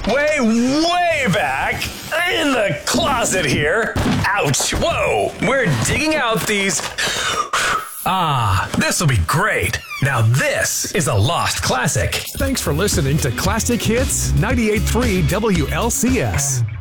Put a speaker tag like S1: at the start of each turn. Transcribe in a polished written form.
S1: way back in the closet here. Ouch. Whoa. We're digging out these. This'll be great. Now this is a lost classic.
S2: Thanks for listening to Classic Hits 98.3 WLCS.